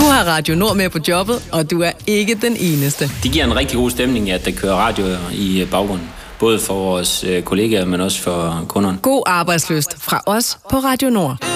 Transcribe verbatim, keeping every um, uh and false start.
har Radio Nord med på jobbet, og du er ikke den eneste. Det giver en rigtig god stemning, at der kører radio i baggrunden. Både for vores kollegaer, men også for kunderne. God arbejdslyst fra os på Radio Nord.